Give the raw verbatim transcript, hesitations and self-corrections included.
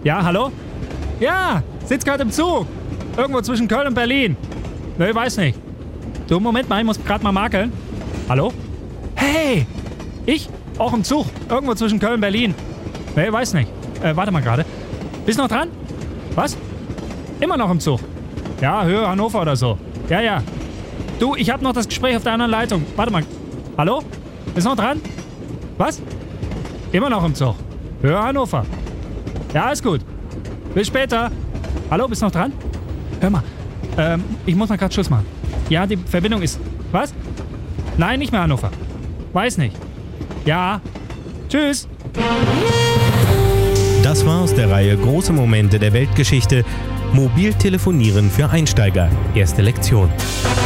Ja, hallo? Ja, sitzt gerade im Zug. Irgendwo zwischen Köln und Berlin. Nö, weiß nicht. Du, Moment mal, ich muss gerade mal makeln. Hallo? Hey! Ich? Auch im Zug. Irgendwo zwischen Köln und Berlin. Nö, weiß nicht. Äh, warte mal gerade. Bist noch dran? Was? Immer noch im Zug? Ja, Höhe Hannover oder so. Ja, ja. Du, ich hab noch das Gespräch auf der anderen Leitung. Warte mal. Hallo? Bist noch dran? Was? Immer noch im Zug. Höhe Hannover. Ja, ist gut. Bis später. Hallo, bist noch dran? Hör mal. Ähm, ich muss mal gerade Schluss machen. Ja, die Verbindung ist... Was? Nein, nicht mehr Hannover. Weiß nicht. Ja. Tschüss. Das war aus der Reihe Große Momente der Weltgeschichte. Mobiltelefonieren für Einsteiger. Erste Lektion.